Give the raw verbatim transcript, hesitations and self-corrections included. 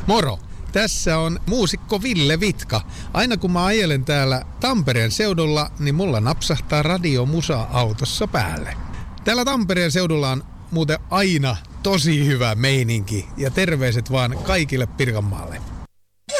Moro! Tässä on muusikko Ville Vitka. Aina kun mä ajelen täällä Tampereen seudulla, niin mulla napsahtaa radio musa autossa päälle. Täällä Tampereen seudulla on muuten aina tosi hyvä meininki ja terveiset vaan kaikille Pirkanmaalle.